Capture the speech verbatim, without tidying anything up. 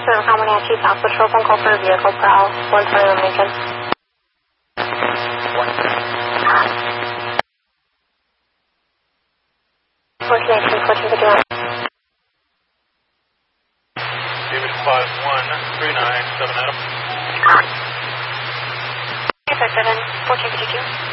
River Comanche, South Patrol, phone call for a vehicle, Prowl, one twenty-one Lincoln. fourteen eighteen, fourteen fifty-one. David five one three nine seven Adam. five seven, fourteen fifty-two.